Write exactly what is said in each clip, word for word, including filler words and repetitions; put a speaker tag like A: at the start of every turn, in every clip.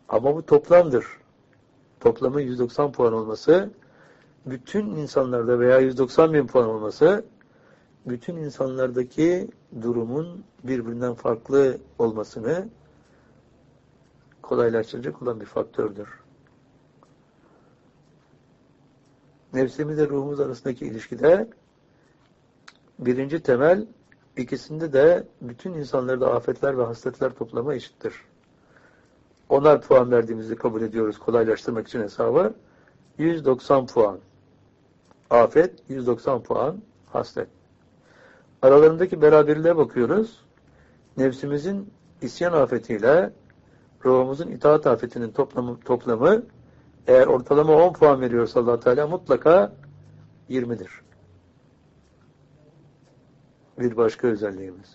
A: Ama bu toplamdır. Toplamı yüz doksan puan olması, bütün insanlarda veya yüz doksan bin puan olması, bütün insanlardaki durumun birbirinden farklı olmasını kolaylaştıracak olan bir faktördür. Nefsimizle ruhumuz arasındaki ilişkide birinci temel, ikisinde de bütün insanlarda afetler ve hasletler toplamı eşittir. Onar puan verdiğimizi kabul ediyoruz kolaylaştırmak için hesabı. yüz doksan puan. Afet, yüz doksan puan haslet. Aralarındaki beraberliğe bakıyoruz. Nefsimizin isyan afetiyle ruhumuzun itaat afetinin toplamı, toplamı eğer ortalama on puan veriyorsa Allah Teala mutlaka yirmidir. Bir başka özelliğimiz.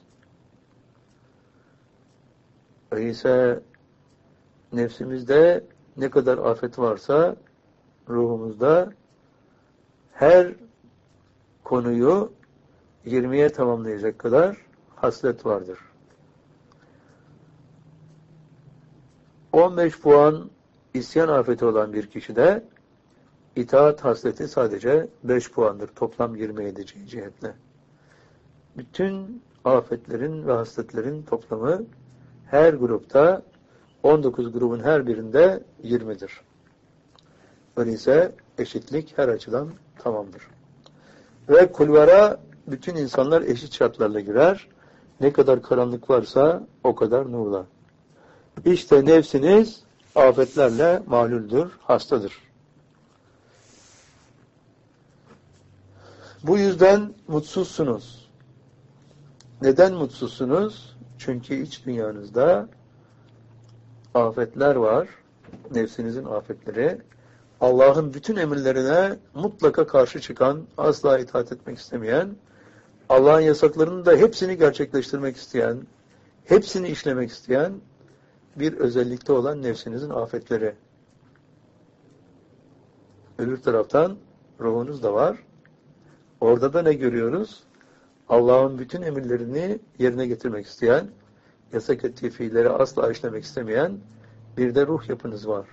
A: Öyleyse nefsimizde ne kadar afet varsa ruhumuzda her konuyu yirmiye tamamlayacak kadar haslet vardır. on beş puan isyan afeti olan bir kişide itaat hasleti sadece beş puandır. Toplam yirmi yedi cihetle. Bütün afetlerin ve hasletlerin toplamı her grupta on dokuz grubun her birinde yirmidir. Öyleyse eşitlik her açıdan tamamdır. Ve kulvara bütün insanlar eşit şartlarla girer. Ne kadar karanlık varsa o kadar nurla. İşte nefsiniz afetlerle malüldür, hastadır. Bu yüzden mutsuzsunuz. Neden mutsuzsunuz? Çünkü iç dünyanızda afetler var. Nefsinizin afetleri. Allah'ın bütün emirlerine mutlaka karşı çıkan, asla itaat etmek istemeyen, Allah'ın yasaklarını da hepsini gerçekleştirmek isteyen, hepsini işlemek isteyen bir özellikte olan nefsinizin afetleri. Öbür taraftan ruhunuz da var. Orada da ne görüyoruz? Allah'ın bütün emirlerini yerine getirmek isteyen, yasak ettiği fiilleri asla işlemek istemeyen bir de ruh yapınız var.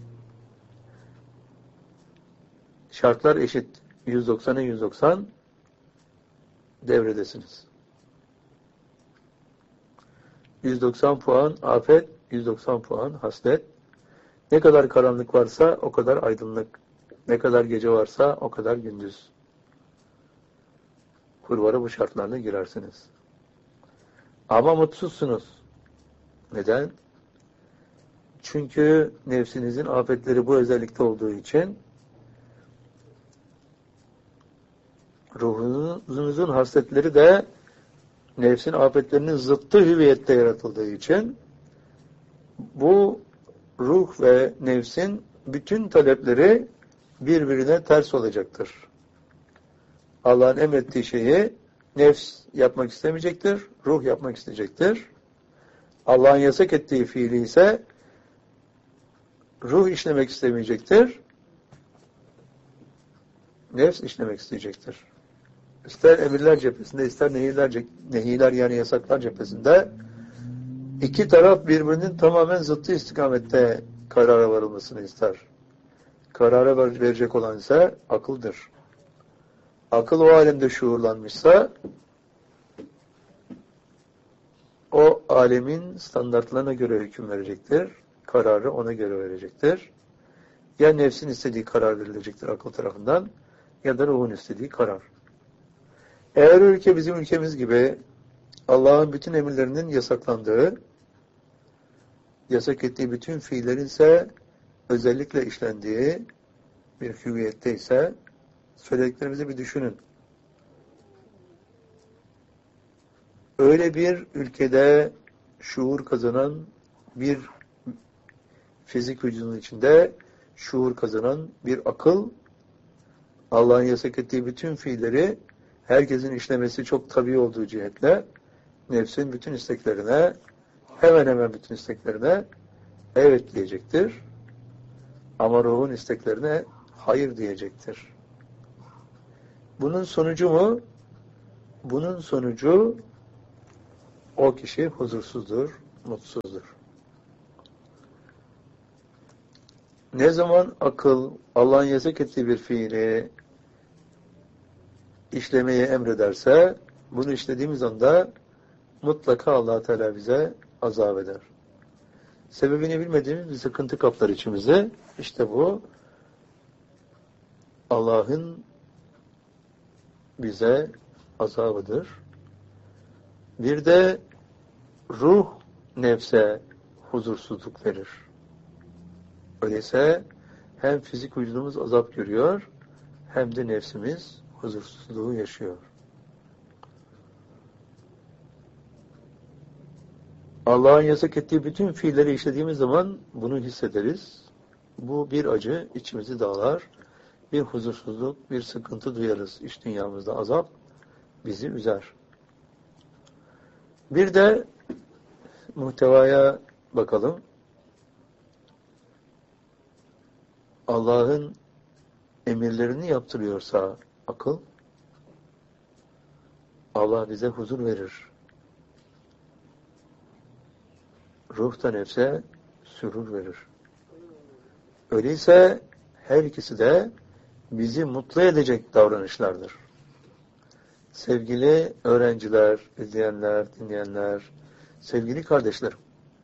A: Şartlar eşit. yüz doksana yüz doksan devredesiniz. yüz doksan puan afet, yüz doksan puan haslet. Ne kadar karanlık varsa o kadar aydınlık. Ne kadar gece varsa o kadar gündüz. Kulvara bu şartlarla girersiniz. Ama mutsuzsunuz. Neden? Çünkü nefsinizin afetleri bu özellikte olduğu için ruhunuzun hasletleri de nefsin afetlerinin zıttı hüviyette yaratıldığı için bu ruh ve nefsin bütün talepleri birbirine ters olacaktır. Allah'ın emrettiği şeyi nefs yapmak istemeyecektir, ruh yapmak isteyecektir. Allah'ın yasak ettiği fiili ise ruh işlemek istemeyecektir, nefs işlemek isteyecektir. İster emirler cephesinde, ister nehirler, nehiler yani yasaklar cephesinde iki taraf birbirinin tamamen zıttı istikamette karara varılmasını ister. Karara verecek olan ise akıldır. Akıl o alemde şuurlanmışsa o alemin standartlarına göre hüküm verecektir. Kararı ona göre verecektir. Ya nefsin istediği karar verilecektir akıl tarafından ya da ruhun istediği karar. Eğer ülke bizim ülkemiz gibi Allah'ın bütün emirlerinin yasaklandığı, yasak ettiği bütün fiillerin ise özellikle işlendiği bir hüviyette ise söylediklerimizi bir düşünün. Öyle bir ülkede şuur kazanan bir fizik vücudunun içinde şuur kazanan bir akıl, Allah'ın yasak ettiği bütün fiilleri herkesin işlemesi çok tabii olduğu cihetle nefsin bütün isteklerine, hemen hemen bütün isteklerine evet diyecektir. Ama ruhun isteklerine hayır diyecektir. Bunun sonucu mu? Bunun sonucu o kişi huzursuzdur, mutsuzdur. Ne zaman akıl Allah'ın yasak ettiği bir fiili işlemeyi emrederse, bunu işlediğimiz anda mutlaka Allah Teala bize azap eder. Sebebini bilmediğimiz bir sıkıntı kaplar içimize. İşte bu Allah'ın bize azabıdır. Bir de ruh nefse huzursuzluk verir. Öyleyse hem fizik vücudumuz azap görüyor, hem de nefsimiz huzursuzluğu yaşıyor. Allah'ın yasak ettiği bütün fiilleri işlediğimiz zaman bunu hissederiz. Bu bir acı içimizi dağlar, bir huzursuzluk, bir sıkıntı duyarız. İç dünyamızda azap bizi üzer. Bir de muhtevaya bakalım. Allah'ın emirlerini yaptırıyorsa akıl, Allah bize huzur verir. Ruh da nefse sürur verir. Öyleyse her ikisi de bizi mutlu edecek davranışlardır. Sevgili öğrenciler, izleyenler, dinleyenler, sevgili kardeşlerim,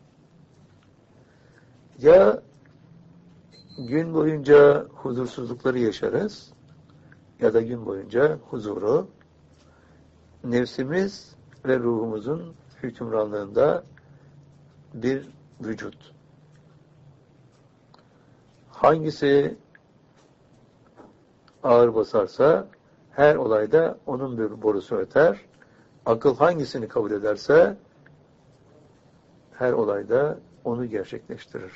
A: ya gün boyunca huzursuzlukları yaşarız, ya da gün boyunca huzuru, nefsimiz ve ruhumuzun hükümranlığında bir vücut. Hangisi ağır basarsa her olayda onun bir borusu öter. Akıl hangisini kabul ederse her olayda onu gerçekleştirir.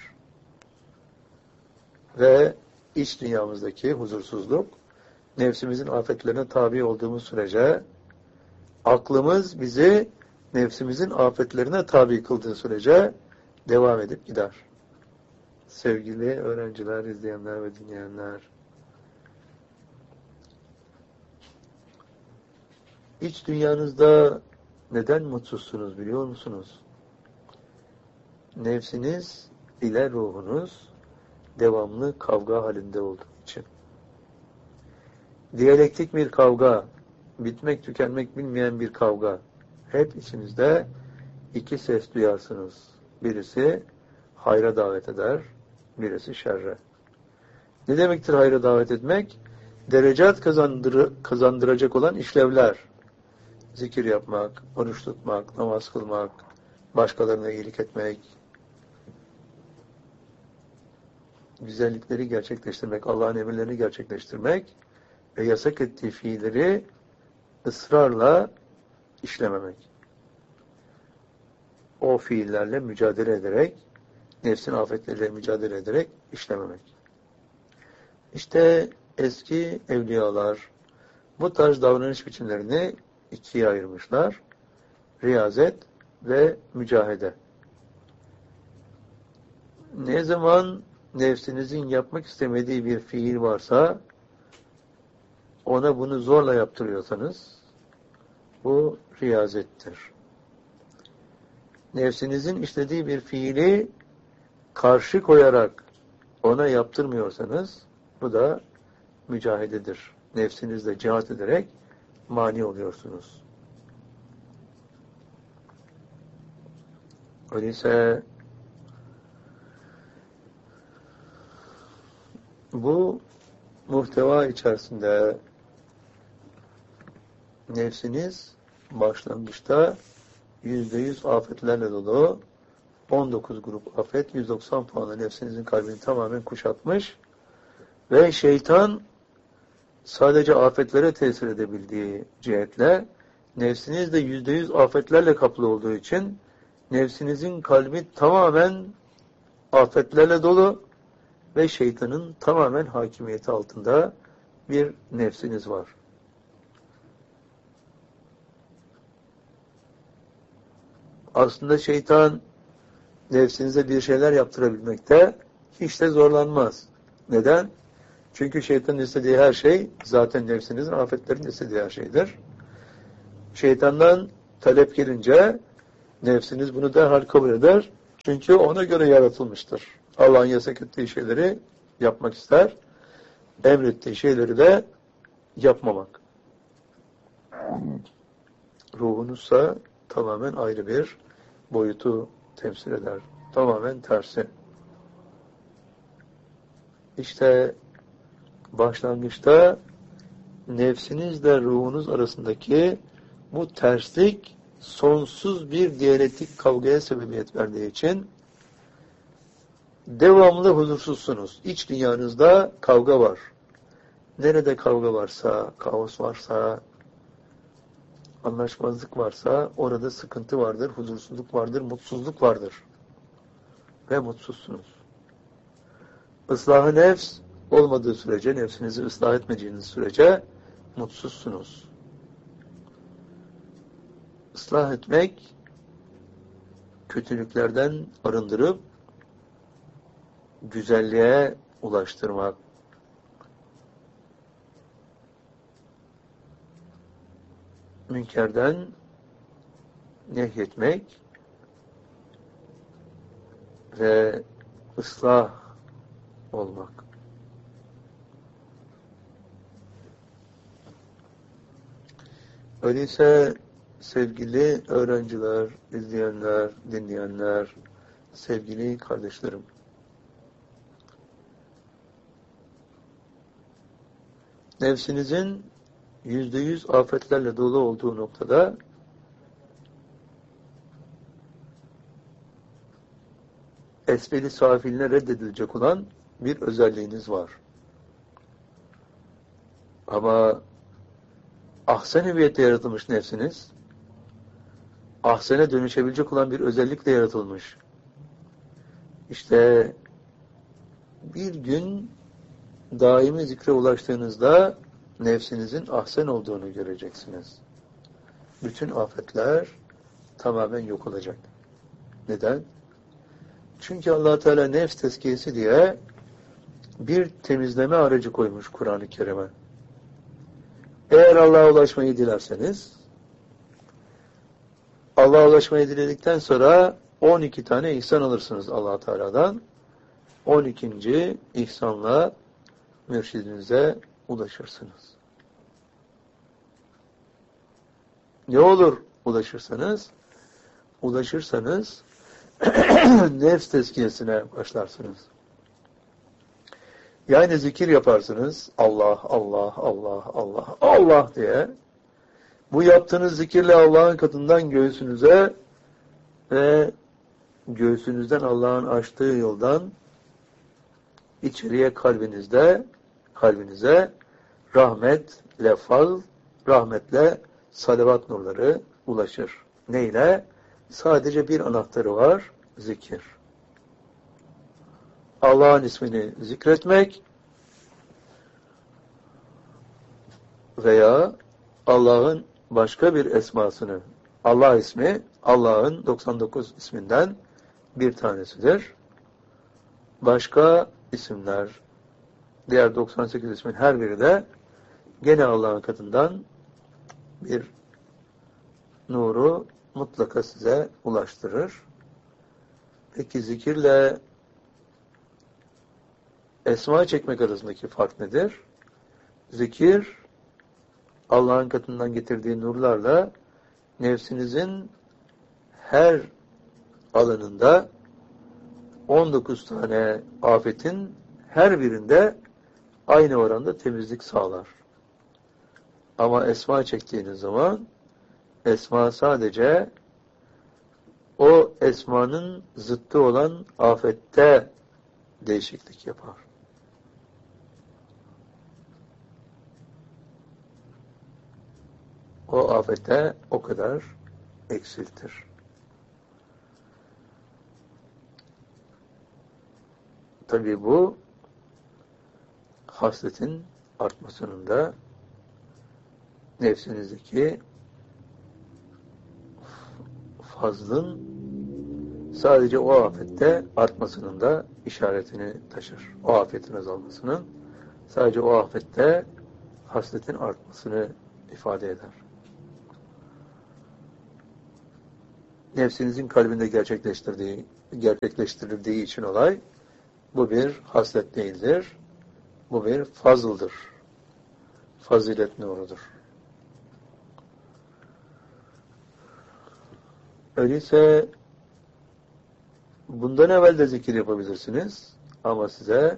A: Ve iç dünyamızdaki huzursuzluk, nefsimizin afetlerine tabi olduğumuz sürece, aklımız bizi nefsimizin afetlerine tabi kıldığı sürece devam edip gider. Sevgili öğrenciler, izleyenler ve dinleyenler, İç dünyanızda neden mutsuzsunuz biliyor musunuz? Nefsiniz ile ruhunuz devamlı kavga halinde olduğu için. Diyalektik bir kavga, bitmek tükenmek bilmeyen bir kavga. Hep içinizde iki ses duyarsınız. Birisi hayra davet eder, birisi şerre. Ne demektir hayra davet etmek? Derecat kazandır kazandıracak olan işlevler. Zikir yapmak, oruç tutmak, namaz kılmak, başkalarına iyilik etmek, güzellikleri gerçekleştirmek, Allah'ın emirlerini gerçekleştirmek ve yasak ettiği fiilleri ısrarla işlememek. O fiillerle mücadele ederek, nefsin afetleriyle mücadele ederek işlememek. İşte eski evliyalar bu tarz davranış biçimlerini ikiye ayırmışlar. Riyazet ve mücahede. Ne zaman nefsinizin yapmak istemediği bir fiil varsa, ona bunu zorla yaptırıyorsanız, bu riyazettir. Nefsinizin işlediği bir fiili karşı koyarak ona yaptırmıyorsanız, bu da mücahededir. Nefsinizle cihat ederek mani oluyorsunuz. Öyleyse bu muhteva içerisinde nefsiniz başlangıçta yüzde yüz afetlerle dolu, on dokuz grup afet, yüz doksan puanla nefsinizin kalbini tamamen kuşatmış ve şeytan sadece afetlere tesir edebildiği cihetle, nefsiniz de yüzde yüz afetlerle kaplı olduğu için nefsinizin kalbi tamamen afetlerle dolu ve şeytanın tamamen hakimiyeti altında bir nefsiniz var. Aslında şeytan nefsinize bir şeyler yaptırabilmekte hiç de zorlanmaz. Neden? Çünkü şeytanın istediği her şey zaten nefsinizin, afetlerin istediği her şeydir. Şeytandan talep gelince nefsiniz bunu derhal kabul eder. Çünkü ona göre yaratılmıştır. Allah'ın yasak ettiği şeyleri yapmak ister. Emrettiği şeyleri de yapmamak. Ruhunuzsa tamamen ayrı bir boyutu temsil eder. Tamamen tersi. İşte başlangıçta nefsinizle ruhunuz arasındaki bu terslik sonsuz bir diyalektik kavgaya sebebiyet verdiği için devamlı huzursuzsunuz. İç dünyanızda kavga var. Nerede kavga varsa, kaos varsa, anlaşmazlık varsa orada sıkıntı vardır, huzursuzluk vardır, mutsuzluk vardır. Ve mutsuzsunuz. Islah-ı nefs olmadığı sürece, nefsinizi ıslah etmediğiniz sürece mutsuzsunuz. Islah etmek, kötülüklerden arındırıp güzelliğe ulaştırmak. Münkerden nehyetmek ve ıslah olmak. Öyleyse sevgili öğrenciler, izleyenler, dinleyenler, sevgili kardeşlerim, nefsinizin yüzde yüz afetlerle dolu olduğu noktada esfeli safiline reddedilecek olan bir özelliğiniz var. Ama ahsen hüviyette yaratılmış nefsiniz, ahsene dönüşebilecek olan bir özellikle yaratılmış. İşte bir gün daimi zikre ulaştığınızda nefsinizin ahsen olduğunu göreceksiniz. Bütün afetler tamamen yok olacak. Neden? Çünkü Allah Teala nefs tezkiyesi diye bir temizleme aracı koymuş Kur'an-ı Kerim'e. Eğer Allah'a ulaşmayı dilerseniz, Allah'a ulaşmayı diledikten sonra on iki tane ihsan alırsınız Allah Teala'dan. on ikinci ihsanla mürşidinize ulaşırsınız. Ne olur ulaşırsanız? Ulaşırsanız nefs tezkiyesine başlarsınız. Yani zikir yaparsınız. Allah, Allah, Allah, Allah, Allah diye. Bu yaptığınız zikirle Allah'ın katından göğsünüze ve göğsünüzden Allah'ın açtığı yoldan içeriye kalbinizde, kalbinize rahmetle fazl, rahmetle salavat nurları ulaşır. Neyle? Sadece bir anahtarı var, zikir. Allah'ın ismini zikretmek veya Allah'ın başka bir esmasını, Allah ismi Allah'ın doksan dokuz isminden bir tanesidir. Başka isimler, diğer doksan sekiz ismin her biri de gene Allah'ın katından bir nuru mutlaka size ulaştırır. Peki zikirle esma çekmek arasındaki fark nedir? Zikir, Allah'ın katından getirdiği nurlarla nefsinizin her alanında on dokuz tane afetin her birinde aynı oranda temizlik sağlar. Ama esma çektiğiniz zaman esma sadece o esmanın zıttı olan afette değişiklik yapar. O afete o kadar eksiltir. Tabii bu hasletin artmasının da nefsinizdeki fazlın sadece o afette artmasının da işaretini taşır. O afetin azalmasının sadece o afette hasletin artmasını ifade eder. Nefsinizin kalbinde gerçekleştirdiği, gerçekleştirildiği için olay, Bu bir haslet değildir. Bu bir fazıldır. Fazilet nurudur. Öyleyse bundan evvel de zikir yapabilirsiniz. Ama size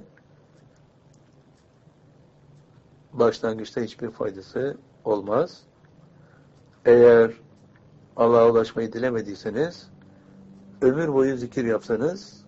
A: başlangıçta hiçbir faydası olmaz. Eğer Allah'a ulaşmayı dilemediyseniz, ömür boyu zikir yapsanız,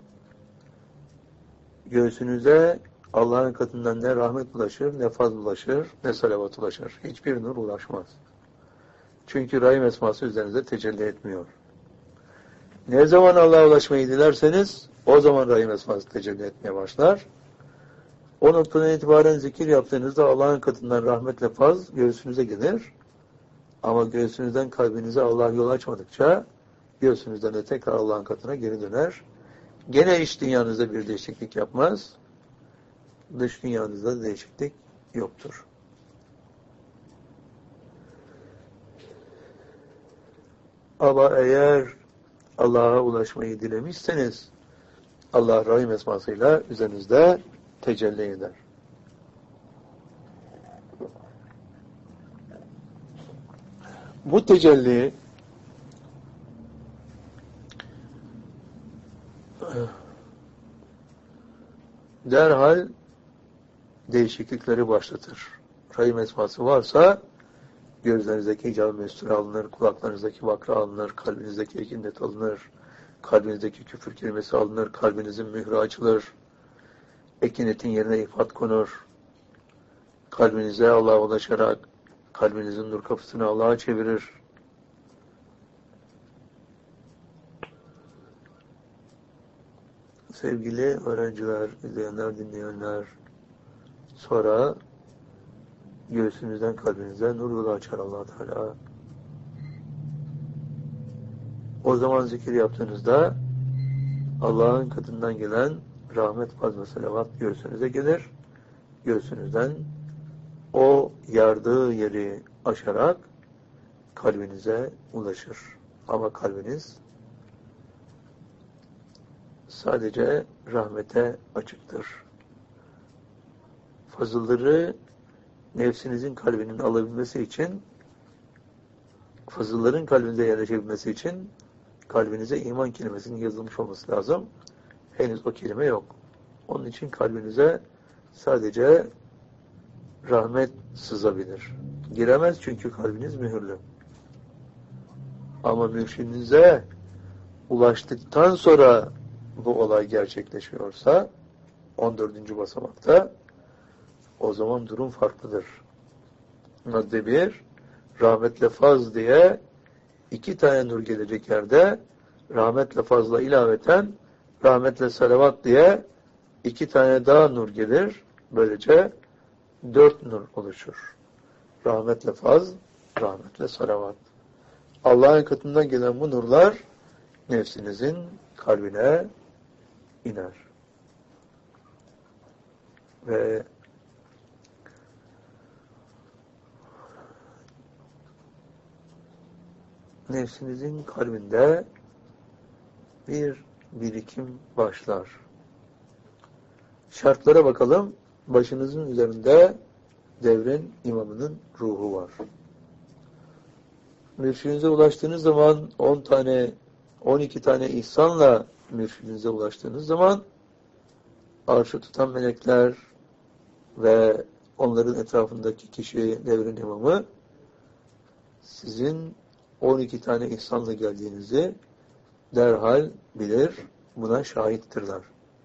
A: göğsünüze Allah'ın katından ne rahmet ulaşır, ne fazl ulaşır, ne salavat ulaşır. Hiçbir nur ulaşmaz. Çünkü Rahim esması üzerinize tecelli etmiyor. Ne zaman Allah'a ulaşmayı dilerseniz, o zaman Rahim esması tecelli etmeye başlar. O noktadan itibaren zikir yaptığınızda Allah'ın katından rahmetle fazl göğsünüze gelir. Ama göğsünüzden kalbinize Allah yol açmadıkça, göğsünüzden de tekrar Allah'ın katına geri döner. Gene iç dünyanızda bir değişiklik yapmaz. Dış dünyanızda değişiklik yoktur. Ama eğer Allah'a ulaşmayı dilemişseniz, Allah Rahim esmasıyla üzerinizde tecelli eder. Bu tecelli derhal değişiklikleri başlatır. Rahim esması varsa gözlerinizdeki icab-ı mesture alınır, kulaklarınızdaki vakra alınır, kalbinizdeki ekindet alınır, kalbinizdeki küfür kelimesi alınır, kalbinizin mührü açılır, ekinetin yerine ifat konur, kalbinize Allah'a ulaşarak kalbinizin nur kapısını Allah'a çevirir. Sevgili öğrenciler, izleyenler, dinleyenler, sonra göğsünüzden kalbinize nur yolu açar Allah Teala. O zaman zikir yaptığınızda Allah'ın katından gelen rahmet, fazl ve selavat göğsünüze gelir. Göğsünüzden o yardığı yeri aşarak kalbinize ulaşır. Ama kalbiniz sadece rahmete açıktır. Fazılları nefsinizin kalbinin alabilmesi için, fazılların kalbinize yerleşebilmesi için kalbinize iman kelimesinin yazılmış olması lazım. Henüz o kelime yok. Onun için kalbinize sadece rahmet sızabilir. Giremez çünkü kalbiniz mühürlü. Ama mürşidinize ulaştıktan sonra bu olay gerçekleşiyorsa on dördüncü basamakta o zaman durum farklıdır. Madde bir, rahmetle faz diye iki tane nur gelecek yerde rahmetle fazla ilaveten rahmetle salavat diye iki tane daha nur gelir. Böylece dört nur oluşur. Rahmetle faz, rahmetle salavat. Allah'ın katından gelen bu nurlar nefsinizin kalbine iner. Ve nefsinizin kalbinde bir birikim başlar. Şartlara bakalım. Başınızın üzerinde devrin imamının ruhu var. Mürşidinize ulaştığınız zaman on tane, on iki tane ihsanla mürşidinize ulaştığınız zaman arşı tutan melekler ve onların etrafındaki kişi devrin imamı sizin on iki tane ihsanla geldiğinizi derhal bilir, buna şahittirler.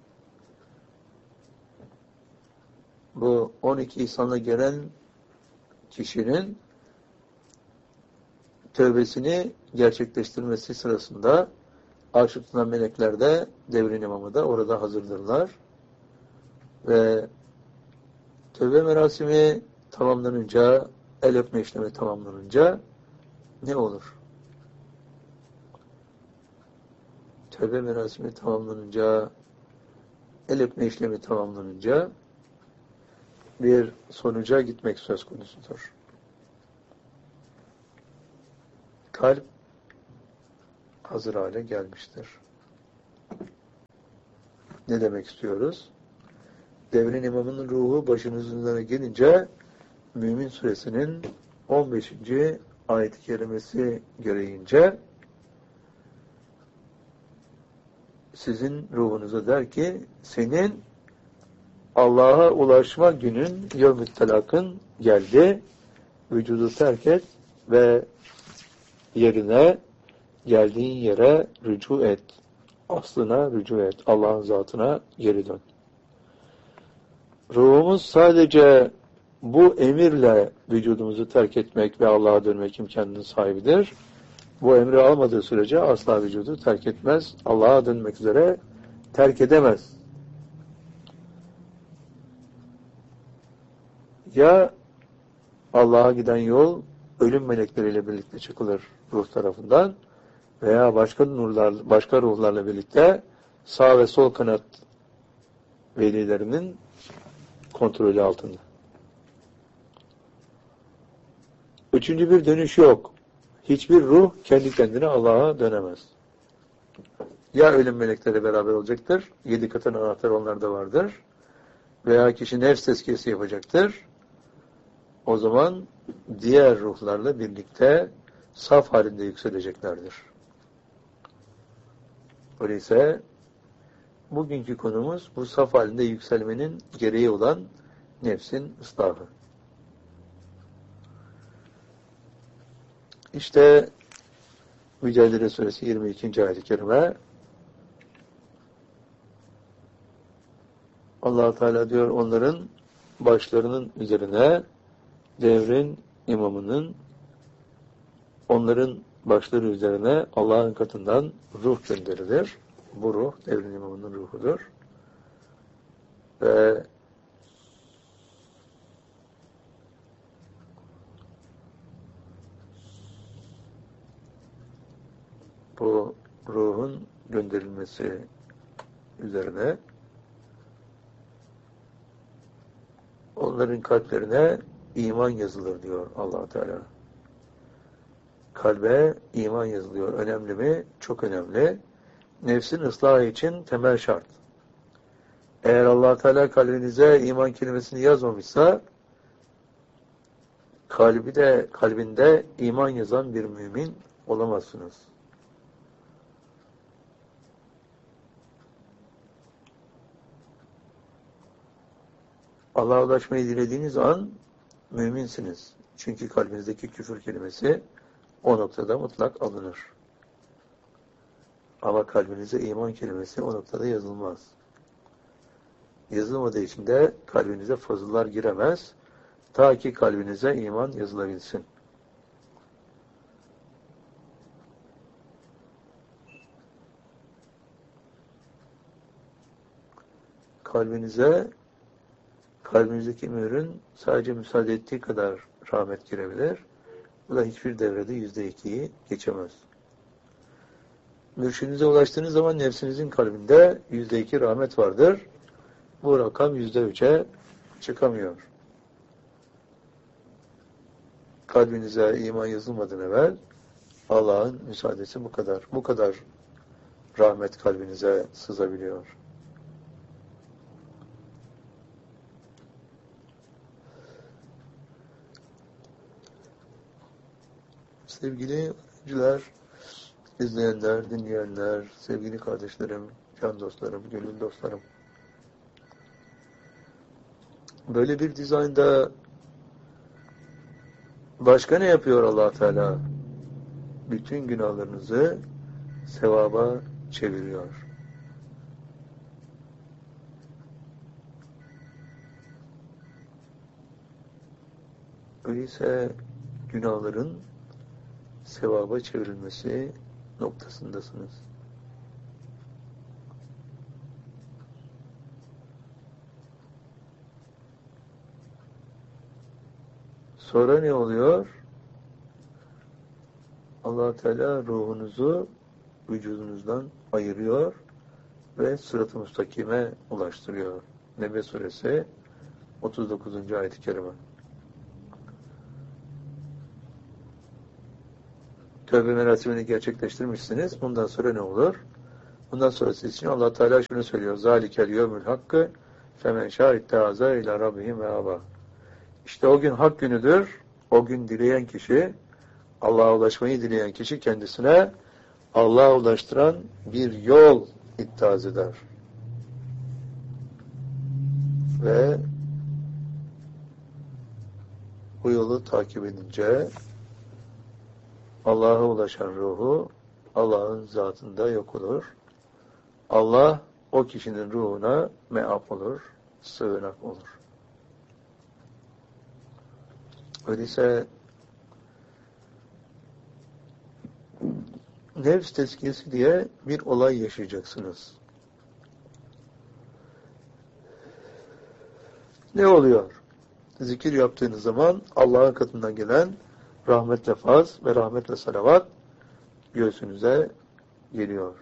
A: Bu on iki ihsanla gelen kişinin tövbesini gerçekleştirmesi sırasında arşı tutan melekler de devrin imamı da orada hazırdırlar. Ve tövbe merasimi tamamlanınca, el öpme işlemi tamamlanınca ne olur? Tövbe merasimi tamamlanınca, el öpme işlemi tamamlanınca bir sonuca gitmek söz konusudur. Kalp hazır hale gelmiştir. Ne demek istiyoruz? devrin imamının ruhu başınızın üzerine gelince Mümin Suresinin on beşinci ayet-i kerimesi gereğince sizin ruhunuza der ki senin Allah'a ulaşma günün yevm-i telakın geldi. Vücudu terk et ve yerine geldiğin yere rücu et. Aslına rücu et. Allah'ın zatına geri dön. Ruhumuz sadece bu emirle vücudumuzu terk etmek ve Allah'a dönmek imkanının sahibidir. Bu emri almadığı sürece asla vücudu terk etmez. Allah'a dönmek üzere terk edemez. Ya Allah'a giden yol ölüm melekleriyle birlikte çıkılır ruh tarafından veya başka nurlar, başka ruhlarla birlikte sağ ve sol kanat velilerinin kontrolü altında. Üçüncü bir dönüş yok. Hiçbir ruh kendi kendine Allah'a dönemez. Ya ölüm melekleri beraber olacaktır, yedi katın anahtarı onlarda vardır, veya kişi nefs tezkiyesi yapacaktır. O zaman diğer ruhlarla birlikte saf halinde yükseleceklerdir. Öyleyse bugünkü konumuz bu saf halinde yükselmenin gereği olan nefsin ıslahı. İşte Mücadele Suresi yirmi ikinci ayet-i kerime Allah Teala diyor onların başlarının üzerine devrin imamının onların başları üzerine Allah'ın katından ruh gönderilir. Bu ruh devrin imamının ruhudur. Ve bu ruhun gönderilmesi üzerine onların kalplerine iman yazılır diyor Allah Teala. Kalbe iman yazılıyor. Önemli mi? Çok önemli. Nefsin ıslahı için temel şart. Eğer Allah Teala kalbinize iman kelimesini yazmamışsa kalbi de kalbinde iman yazan bir mümin olamazsınız. Allah'a ulaşmayı dilediğiniz an müminsiniz. Çünkü kalbinizdeki küfür kelimesi o noktada mutlak alınır. Ama kalbinize iman kelimesi o noktada yazılmaz. Yazılmadığı için de kalbinize fazıllar giremez. Ta ki kalbinize iman yazılabilsin. Kalbinize kalbinizdeki mührün sadece müsaade ettiği kadar rahmet girebilir. Bu da hiçbir devrede yüzde ikiyi geçemez. Mürşidinize ulaştığınız zaman nefsinizin kalbinde yüzde iki rahmet vardır. Bu rakam yüzde üçe çıkamıyor. Kalbinize iman yazılmadan evvel Allah'ın müsaadesi bu kadar. Bu kadar rahmet kalbinize sızabiliyor. Sevgili öğrenciler, izleyenler, dinleyenler, sevgili kardeşlerim, can dostlarım, gönül dostlarım. Böyle bir dizaynda başka ne yapıyor Allah Teala? Bütün günahlarınızı sevaba çeviriyor. Öyleyse günahların sevaba çevrilmesi noktasındasınız. Sonra ne oluyor? Allah Teala ruhunuzu vücudunuzdan ayırıyor ve sırat-ı müstakime ulaştırıyor. Nebe Suresi otuz dokuzuncu ayet-i kerime. Tövbe merasimini gerçekleştirmişsiniz. Bundan sonra ne olur? Bundan sonra siz için Allah Teala şunu söylüyor. Zalikel yevmül hakkı femen şâ ittehâze ilâ rabbihim meâbâ. İşte o gün hak günüdür. O gün dileyen kişi, Allah'a ulaşmayı dileyen kişi kendisine Allah'a ulaştıran bir yol ittihaz eder. Ve bu yolu takip edince Allah'a ulaşan ruhu Allah'ın zatında yok olur. Allah o kişinin ruhuna meap olur, sığınak olur. Öyleyse nefs tezkiyesi diye bir olay yaşayacaksınız. Ne oluyor? Zikir yaptığınız zaman Allah'ın katından gelen rahmetle faz ve rahmetle salavat göğsünüze geliyor.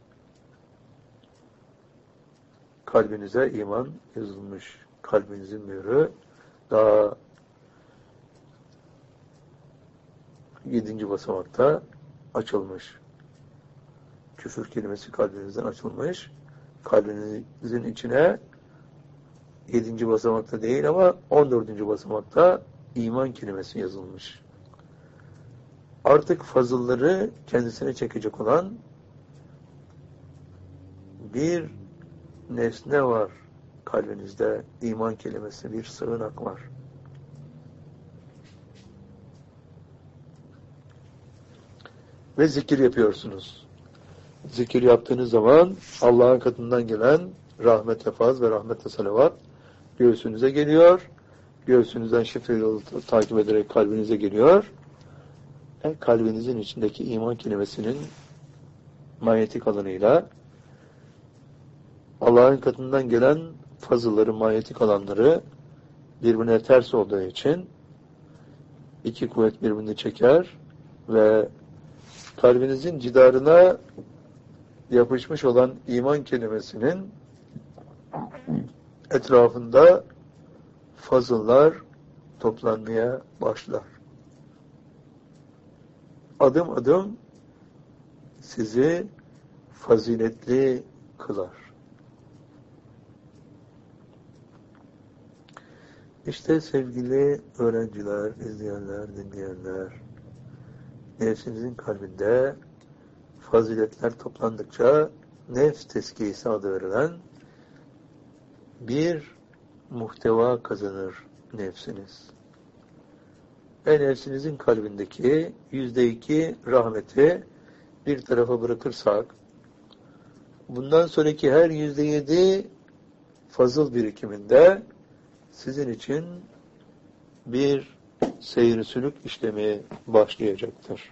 A: Kalbinize iman yazılmış. Kalbinizin mührü daha yedinci basamakta açılmış. Küfür kelimesi kalbinizden açılmış. Kalbinizin içine yedinci basamakta değil ama on dördüncü basamakta iman kelimesi yazılmış. Artık fazılları kendisine çekecek olan bir nesne var kalbinizde. İman kelimesi, bir sığınak var. Ve zikir yapıyorsunuz. Zikir yaptığınız zaman Allah'ın katından gelen rahmetle faz ve rahmetle salavat göğsünüze geliyor. Göğsünüzden şifre yolu takip ederek kalbinize geliyor. E, kalbinizin içindeki iman kelimesinin manyetik alanıyla Allah'ın katından gelen fazılları, manyetik alanları birbirine ters olduğu için iki kuvvet birbirini çeker ve kalbinizin cidarına yapışmış olan iman kelimesinin etrafında fazıllar toplanmaya başlar. Adım adım sizi faziletli kılar. İşte sevgili öğrenciler, izleyenler, dinleyenler, nefsinizin kalbinde faziletler toplandıkça nefs tezkiyesi adı verilen bir muhteva kazanır nefsiniz. Ve nefsinizin kalbindeki yüzde iki rahmeti bir tarafa bırakırsak, bundan sonraki her yüzde yedi fazıl birikiminde sizin için bir seyir sülük işlemeye başlayacaktır.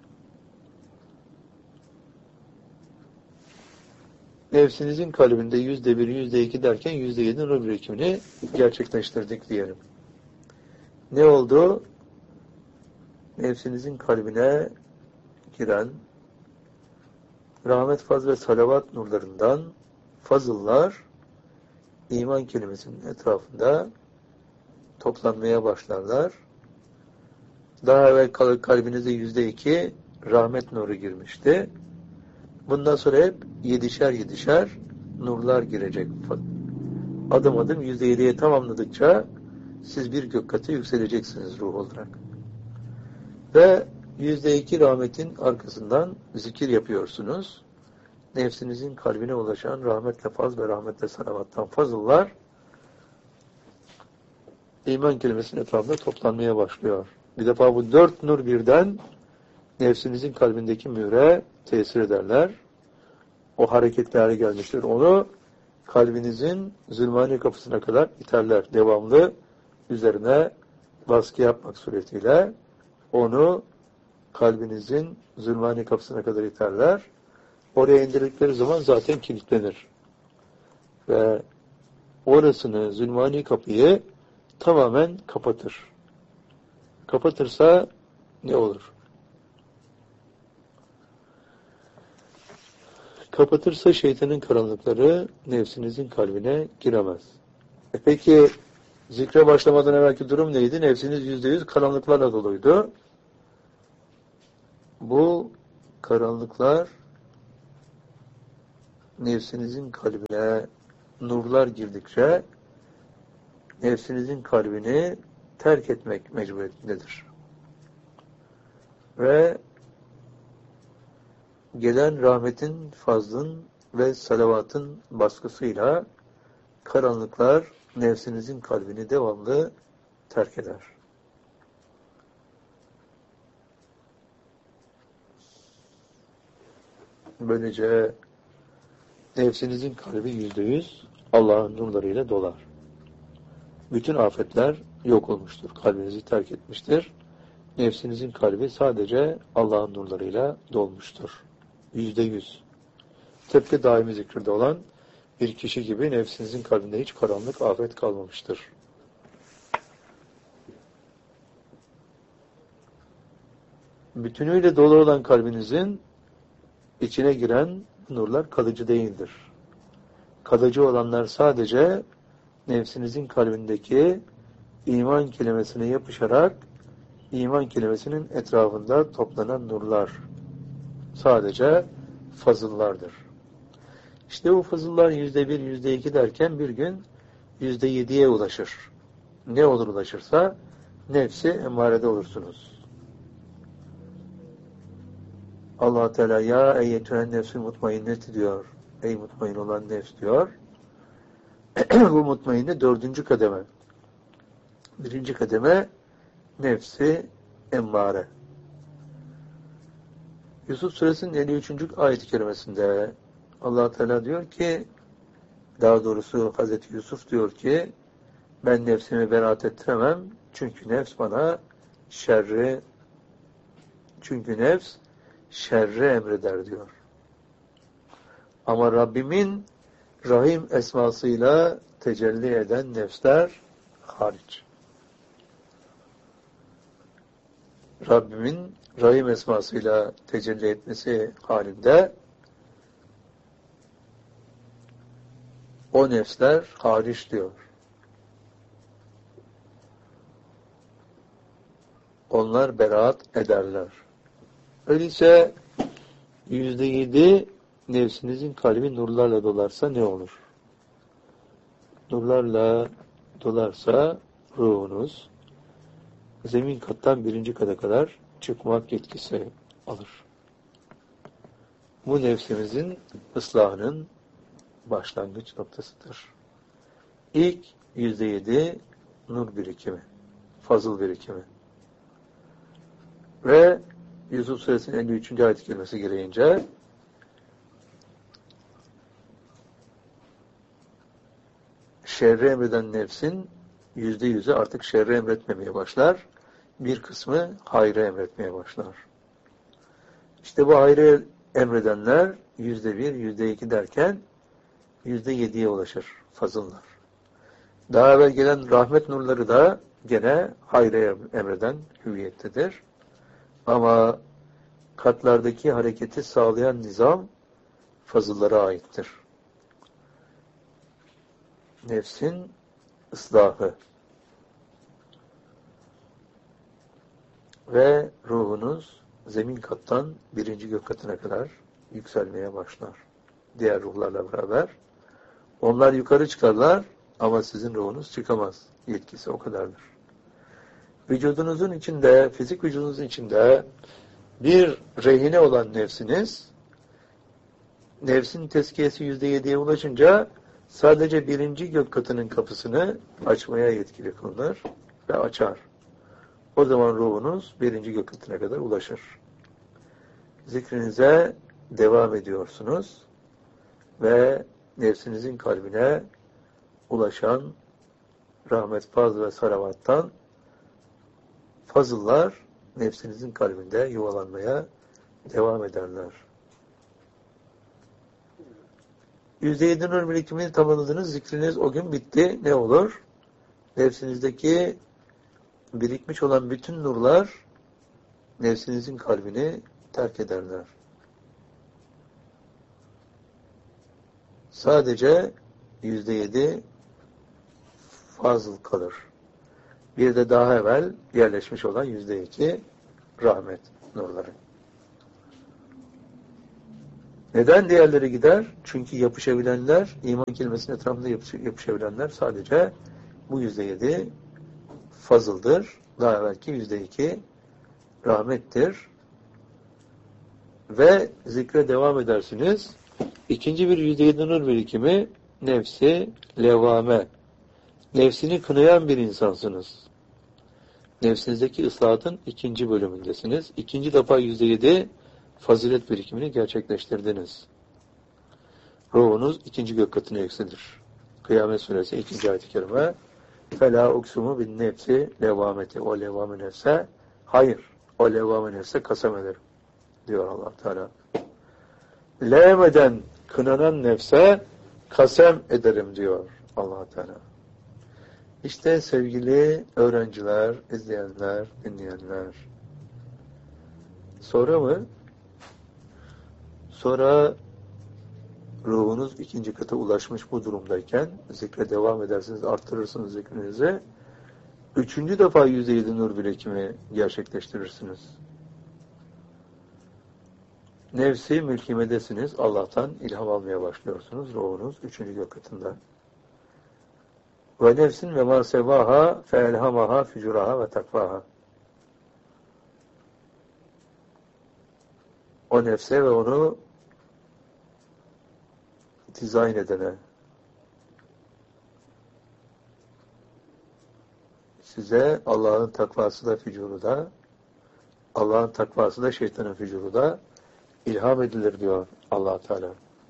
A: Nefsinizin kalbinde yüzde bir, yüzde iki derken yüzde yedi nur birikimini gerçekleştirdik diyelim. Ne oldu? Nefsinizin kalbine giren rahmet, faz ve salavat nurlarından fazıllar iman kelimesinin etrafında toplanmaya başlarlar. Daha evvel kalbinize yüzde iki rahmet nuru girmişti. Bundan sonra hep yedişer yedişer nurlar girecek. Adım adım yüzde yediye tamamladıkça siz bir gök katı yükseleceksiniz ruh olarak. Ve yüzde iki rahmetin arkasından zikir yapıyorsunuz. Nefsinizin kalbine ulaşan rahmetle faz ve rahmetle salavattan fazıllar iman kelimesinin etrafında toplanmaya başlıyor. Bir defa bu dört nur birden nefsinizin kalbindeki mühre tesir ederler. O hareketli hale gelmiştir. Onu kalbinizin zulmani kapısına kadar iterler. Devamlı üzerine baskı yapmak suretiyle onu kalbinizin zulmani kapısına kadar iterler. Oraya indirdikleri zaman zaten kilitlenir. Ve orasını, zulmani kapıyı tamamen kapatır. Kapatırsa ne olur? Kapatırsa şeytanın karanlıkları nefsinizin kalbine giremez. E peki zikre başlamadan evvelki durum neydi? Nefsiniz yüzde yüz karanlıklarla doluydu. Bu karanlıklar nefsinizin kalbine nurlar girdikçe nefsinizin kalbini terk etmek mecburiyetindedir. Ve gelen rahmetin, fazlın ve salavatın baskısıyla karanlıklar nefsinizin kalbini devamlı terk eder. Böylece nefsinizin kalbi yüzde yüz Allah'ın nurlarıyla dolar. Bütün afetler yok olmuştur. Kalbinizi terk etmiştir. Nefsinizin kalbi sadece Allah'ın nurlarıyla dolmuştur. Yüzde yüz. Tıpkı daimi zikirde olan bir kişi gibi nefsinizin kalbinde hiç karanlık, afet kalmamıştır. Bütünüyle dolu olan kalbinizin içine giren nurlar kalıcı değildir. Kalıcı olanlar sadece nefsinizin kalbindeki iman kelimesine yapışarak iman kelimesinin etrafında toplanan nurlar. Sadece fazıllardır. İşte bu fazıllar yüzde bir, yüzde iki derken bir gün yüzde yediye ulaşır. Ne olur ulaşırsa nefsi emmarede olursunuz. Allah Teala ya eyyetühen nefsü mutmainneti diyor. Ey mutmain olan nefs diyor. Bu mutmainne dördüncü kademe. Birinci kademe nefsi emmare. Yusuf Suresinin elli üçüncü ayet-i kerimesinde Allah Teala diyor ki, daha doğrusu Hazreti Yusuf diyor ki, ben nefsimi beraat ettiremem çünkü nefs bana şerri çünkü nefs şerri emreder diyor. Ama Rabbimin Rahim esmasıyla tecelli eden nefsler hariç. Rabbimin Rahim esmasıyla tecelli etmesi halinde o nefsler hariç diyor. Onlar beraat ederler. Öyleyse yüzde yedi nefsinizin kalbi nurlarla dolarsa ne olur? Nurlarla dolarsa ruhunuz zemin kattan birinci kata kadar çıkmak yetkisi alır. Bu nefsimizin ıslahının başlangıç noktasıdır. İlk yüzde yedi nur birikimi, fazıl birikimi. Ve Yusuf Suresinin elli üçüncü ayet-i kerimesi gereğince şerri emreden nefsin yüzde yüzü artık şerri emretmemeye başlar. Bir kısmı hayrı emretmeye başlar. İşte bu hayrı emredenler yüzde bir, yüzde iki derken yüzde yediye ulaşır fazıllar. Daha evvel gelen rahmet nurları da gene hayrı emreden hüviyettedir. Ama katlardaki hareketi sağlayan nizam fazıllara aittir. Nefsin ıslahı ve ruhunuz zemin kattan birinci gök katına kadar yükselmeye başlar. Diğer ruhlarla beraber. Onlar yukarı çıkarlar ama sizin ruhunuz çıkamaz. Yetkisi o kadardır. Vücudunuzun içinde, fizik vücudunuzun içinde bir rehine olan nefsiniz, nefsin tezkiyesi yüzde yediye ulaşınca sadece birinci gök katının kapısını açmaya yetkili kılınır ve açar. O zaman ruhunuz birinci gök katına kadar ulaşır. Zikrinize devam ediyorsunuz ve nefsinizin kalbine ulaşan rahmet, fazl ve salavattan fazıllar nefsinizin kalbinde yuvalanmaya devam ederler. yüzde yedi nur birikimini tamamladınız, zikriniz o gün bitti. Ne olur? Nefsinizdeki birikmiş olan bütün nurlar nefsinizin kalbini terk ederler. Sadece yüzde yedi fazıl kalır. Bir de daha evvel yerleşmiş olan yüzde iki rahmet nurları. Neden diğerleri gider? Çünkü yapışabilenler, iman kelimesinin etrafında yapış yapışabilenler sadece bu yüzde yedi fazıldır. Daha evvelki yüzde iki rahmettir. Ve zikre devam edersiniz. İkinci bir yüzde yedi nur birikimi nefsi levame. Nefsini kınayan bir insansınız. Nefsinizdeki ıslahatın ikinci bölümündesiniz. İkinci defa yüzde yedi fazilet birikimini gerçekleştirdiniz. Ruhunuz ikinci gök katına yükselir. Kıyamet suresi ikinci ayet-i kerime. فَلَا اُكْسُمُ بِالنَّفْسِ levameti. O levame nefse, hayır, o levame nefse kasem ederim, diyor Allah Teala. Levmeden kınanan nefse kasem ederim, diyor Allah Teala. İşte sevgili öğrenciler, izleyenler, dinleyenler. Sonra mı? Sonra ruhunuz ikinci kata ulaşmış bu durumdayken zikre devam edersiniz, arttırırsınız zikrinizi. Üçüncü defa yüzde yedi nur birikimi gerçekleştirirsiniz. Nefsi mülkimedesiniz. Allah'tan ilham almaya başlıyorsunuz. Ruhunuz üçüncü gök katında. Ve nefsin ve ma sevaha fe elhamaha fücuraha ve takvaha. O nefse ve onu dizayn edene, size Allah'ın takvası da fücuru da, Allah'ın takvası da şeytanın fücuru da ilham edilir, diyor Allah Teala.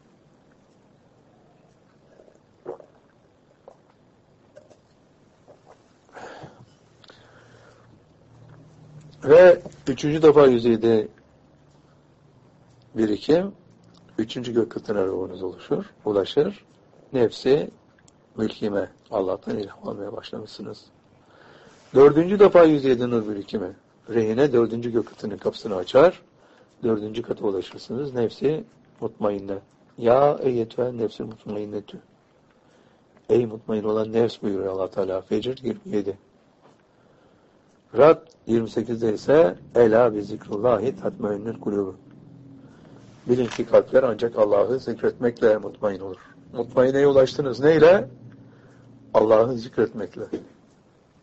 A: Ve üçüncü defa yüzeyde birikim, üçüncü gök katına ruhunuz oluşur, ulaşır. Nefsi mülkime, Allah'tan ilham almaya başlamışsınız. Dördüncü defa yüzeyde nur birikimi, rehine dördüncü gök katının kapısını açar. Dördüncü kata ulaşırsınız. Nefsi mutmainne. Ya eyyetühen nefsi mutmainnetü. Ey mutmain olan nefs, buyuruyor Allah Teala. Fecr yirmi yedi. Rad yirmi sekizde ise ela bi zikrullahi tatmainnül kulûbü. Bilin ki kalpler ancak Allah'ı zikretmekle mutmain olur. Mutmaineye ulaştınız neyle? Allah'ı zikretmekle.